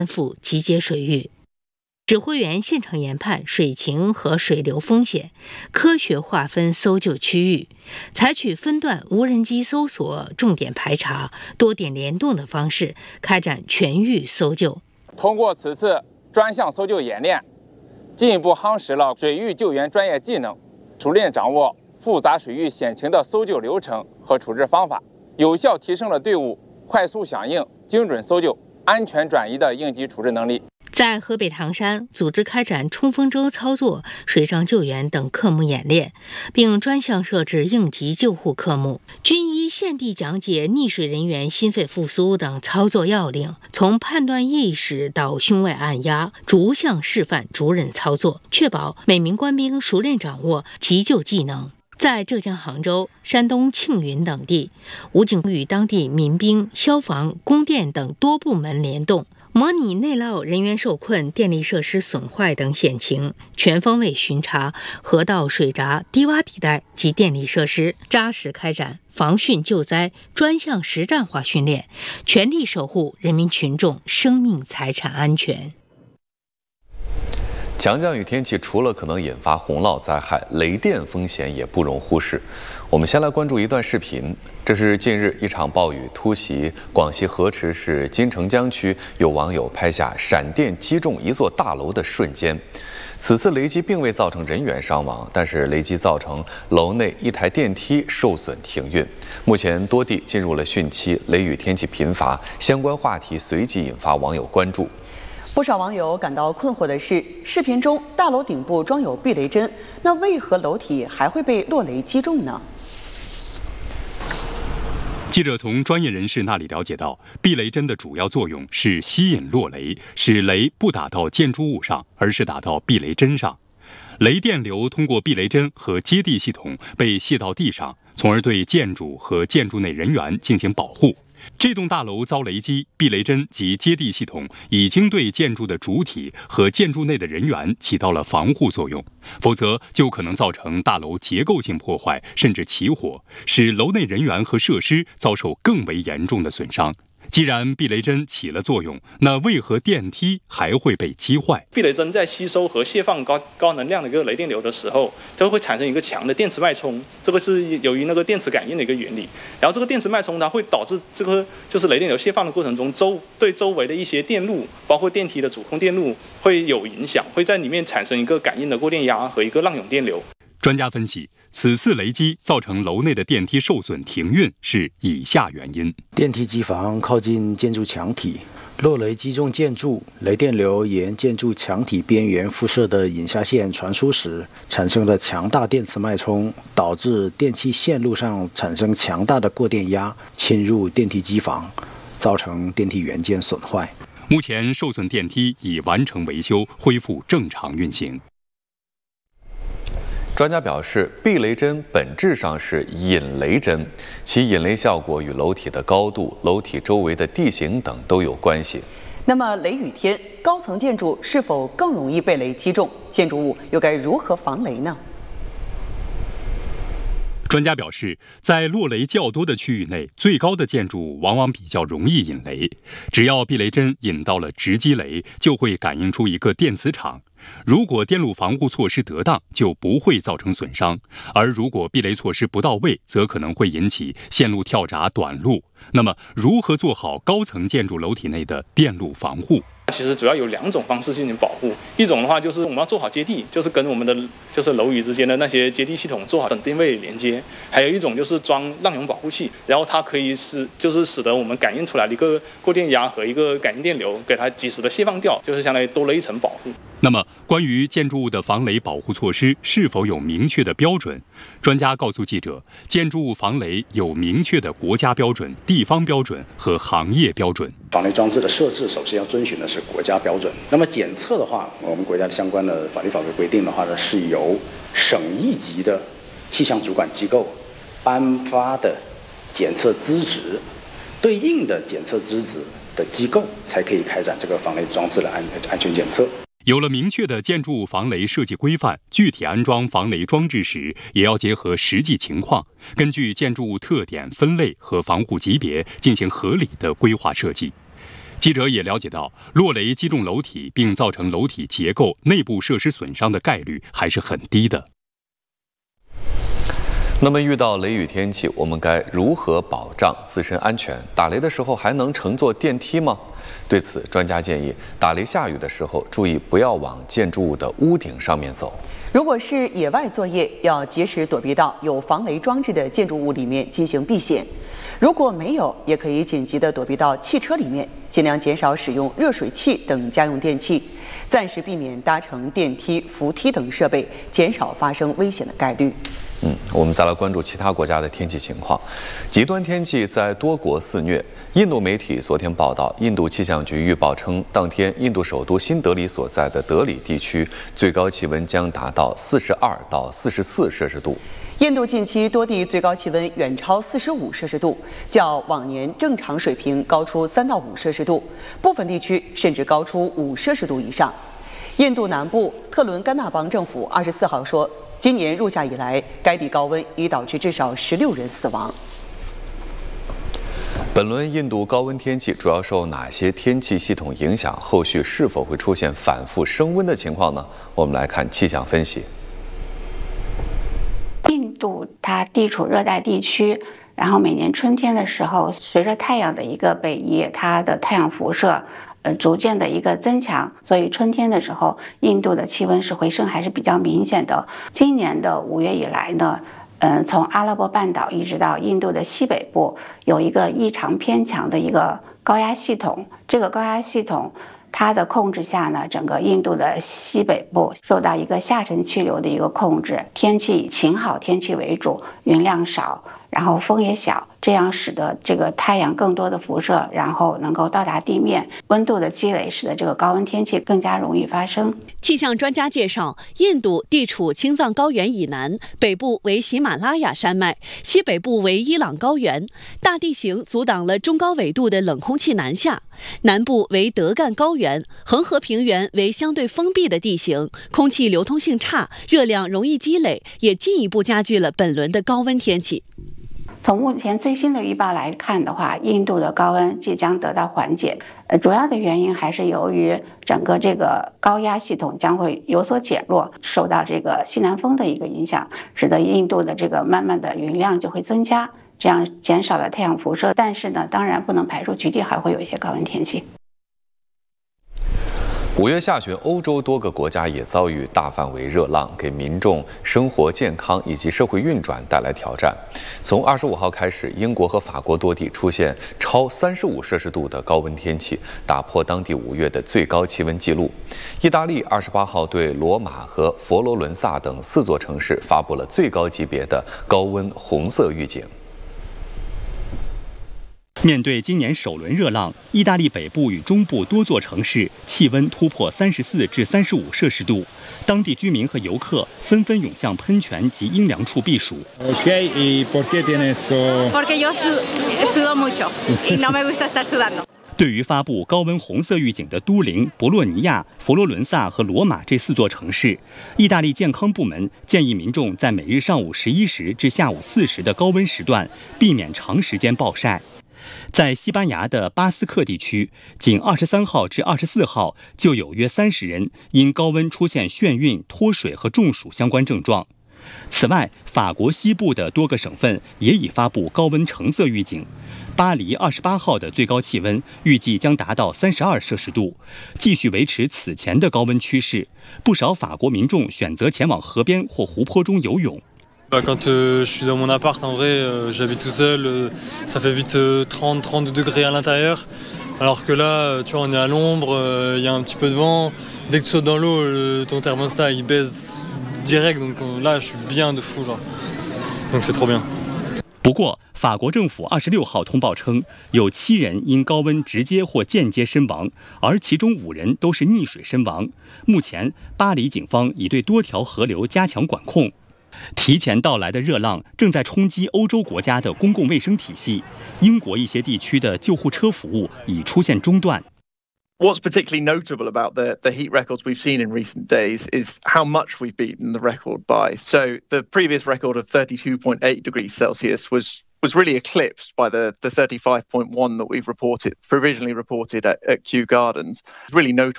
复集结水域。指挥员现场研判水情和水流风险，科学划分搜救区域，采取分段无人机搜索、重点排查、多点联动的方式开展全域搜救。 通过此次专项搜救演练，进一步夯实了水域救援专业技能，熟练掌握复杂水域险情的搜救流程和处置方法，有效提升了队伍快速响应、精准搜救、安全转移的应急处置能力。 在河北唐山组织开展冲锋舟操作、水上救援等科目演练，并专项设置应急救护科目。军医现地讲解溺水人员心肺复苏等操作要领，从判断意识到胸外按压，逐项示范逐人操作，确保每名官兵熟练掌握急救技能。在浙江杭州、山东庆云等地，武警与当地民兵、消防、供电等多部门联动，模拟内涝、人员受困、电力设施损坏等险情，全方位巡查河道、水闸、低洼地带及电力设施，扎实开展防汛救灾专项实战化训练，全力守护人民群众生命财产安全。 强降雨天气除了可能引发洪涝灾害，雷电风险也不容忽视。我们先来关注一段视频，这是近日一场暴雨突袭广西河池市金城江区，有网友拍下闪电击中一座大楼的瞬间。此次雷击并未造成人员伤亡，但是雷击造成楼内一台电梯受损停运。目前多地进入了汛期，雷雨天气频发，相关话题随即引发网友关注。 不少网友感到困惑的是，视频中大楼顶部装有避雷针，那为何楼体还会被落雷击中呢？ 记者从专业人士那里了解到，避雷针的主要作用是吸引落雷，使雷不打到建筑物上，而是打到避雷针上。雷电流通过避雷针和接地系统被泄到地上，从而对建筑和建筑内人员进行保护。这栋大楼遭雷击，避雷针及接地系统已经对建筑的主体和建筑内的人员起到了防护作用，否则就可能造成大楼结构性破坏，甚至起火，使楼内人员和设施遭受更为严重的损伤。既然避雷针起了作用，那为何电梯还会被击坏？ 避雷针在吸收和释放高能量的一个雷电流的时候，都会产生一个强的电磁脉冲，这个是由于那个电磁感应的一个原理。然后这个电磁脉冲它会导致这个就是雷电流释放的过程中，对周围的一些电路，包括电梯的主控电路会有影响，会在里面产生一个感应的过电压和一个浪涌电流。 专家分析，此次雷击造成楼内的电梯受损停运是以下原因： 电梯机房靠近建筑墙体，落雷击中建筑，雷电流沿建筑墙体边缘辐射的引下线传输时，产生了强大电磁脉冲，导致电气线路上产生强大的过电压，侵入电梯机房，造成电梯元件损坏。 目前受损电梯已完成维修，恢复正常运行。 专家表示，避雷针本质上是引雷针，其引雷效果与楼体的高度、楼体周围的地形等都有关系。 那么雷雨天，高层建筑是否更容易被雷击中？建筑物又该如何防雷呢？ 专家表示，在落雷较多的区域内，最高的建筑往往比较容易引雷。只要避雷针引到了直击雷，就会感应出一个电磁场。如果电路防护措施得当，就不会造成损伤；而如果避雷措施不到位，则可能会引起线路跳闸、短路。那么，如何做好高层建筑楼体内的电路防护？ 其实主要有2种方式进行保护，一种的话就是我们要做好接地，就是跟我们的就是楼宇之间的那些接地系统做好等定位连接；还有一种就是装浪涌保护器，然后它可以使得我们感应出来的一个过电压和一个感应电流，给它及时的释放掉，就是相当于多了一层保护。 那么，关于建筑物的防雷保护措施是否有明确的标准？专家告诉记者，建筑物防雷有明确的国家标准、地方标准和行业标准。 防雷装置的设置首先要遵循的是国家标准。那么检测的话，我们国家的相关的法律法规规定的话呢，是由省一级的气象主管机构颁发的检测资质，对应的检测资质的机构才可以开展这个防雷装置的安全检测。 有了明确的建筑物防雷设计规范，具体安装防雷装置时，也要结合实际情况，根据建筑物特点分类和防护级别进行合理的规划设计。 记者也了解到，落雷击中楼体并造成楼体结构内部设施损伤的概率还是很低的。 那么遇到雷雨天气，我们该如何保障自身安全？打雷的时候还能乘坐电梯吗？对此，专家建议，打雷下雨的时候，注意不要往建筑物的屋顶上面走。 如果是野外作业，要及时躲避到有防雷装置的建筑物里面进行避险。如果没有，也可以紧急地躲避到汽车里面，尽量减少使用热水器等家用电器，暂时避免搭乘电梯、扶梯等设备，减少发生危险的概率。 我们再来关注其他国家的天气情况。极端天气在多国肆虐。印度媒体昨天报道，印度气象局预报称，当天印度首都新德里所在的德里地区最高气温将达到42到44摄氏度。 印度近期多地最高气温远超45摄氏度，较往年正常水平高出3到5摄氏度，部分地区甚至高出5摄氏度以上。印度南部特伦甘纳邦政府24号说，今年入夏以来，该地高温已导致至少16人死亡。 本轮印度高温天气主要受哪些天气系统影响？后续是否会出现反复升温的情况呢？我们来看气象分析。 印度它地处热带地区，然后每年春天的时候，随着太阳的一个北移，它的太阳辐射逐渐的一个增强，所以春天的时候，印度的气温是回升还是比较明显的。今年的5月以来呢，从阿拉伯半岛一直到印度的西北部，有一个异常偏强的一个高压系统。这个高压系统它的控制下呢，整个印度的西北部受到一个下沉气流的一个控制，天气以晴好天气为主，云量少，然后风也小，这样使得这个太阳更多的辐射，然后能够到达地面，温度的积累使得这个高温天气更加容易发生。 气象专家介绍，印度地处青藏高原以南，北部为喜马拉雅山脉，西北部为伊朗高原，大地形阻挡了中高纬度的冷空气南下。南部为德干高原，恒河平原为相对封闭的地形，空气流通性差，热量容易积累，也进一步加剧了本轮的高温天气。 从目前最新的预报来看的话，印度的高温即将得到缓解。主要的原因还是由于整个这个高压系统将会有所减弱，受到这个西南风的一个影响，使得印度的这个慢慢的云量就会增加，这样减少了太阳辐射。但是呢，当然不能排除局地还会有一些高温天气。 5月下旬，欧洲多个国家也遭遇大范围热浪，给民众生活健康以及社会运转带来挑战。从25号开始，英国和法国多地出现超35摄氏度的高温天气，打破当地5月的最高气温纪录。意大利28号对罗马和佛罗伦萨等4座城市发布了最高级别的高温红色预警。 面对今年首轮热浪，意大利北部与中部多座城市气温突破34至35摄氏度，当地居民和游客纷纷涌向喷泉及阴凉处避暑。 ¿Y por qué tienes esto? Porque yo sudo mucho y no me gusta estar sudando. 对于发布高温红色预警的都灵、博洛尼亚、佛罗伦萨和罗马这4座城市，意大利健康部门建议民众在每日上午11时至下午4时的高温时段避免长时间暴晒。在西班牙的巴斯克地区，仅23号至24号就有约30人因高温出现眩晕、脱水和中暑相关症状。此外，法国西部的多个省份也已发布高温橙色预警。巴黎28号的最高气温预计将达到32摄氏度，继续维持此前的高温趋势。不少法国民众选择前往河边或湖泊中游泳。 Quand je suis dans mon appart, en vrai, j'habite tout seul, ça fait vite 30-32 degrés à l'intérieur. Alors que là, tu vois, on est à l'ombre, il y a un petit peu de vent. Dès que tu sautes dans l'eau, ton thermostat, il baisse direct. Donc là, je suis bien de fou, genre. Donc c'est trop bien. 不过，法国政府26号通报称，有7人因高温直接或间接身亡，而其中5人都是溺水身亡。目前，巴黎警方已对多条河流加强管控。提前到来的热浪正在冲击欧洲国家的公共卫生体系，英国一些地区的救护车服务已出现中断。 What's particularly notable about the heat records we've seen in recent days is how much we've beaten the record by. So the previous record of 32.8 degrees Celsius was was really eclipsed by the 35.1 that we've provisionally reported at Kew Gardens. It's really notable.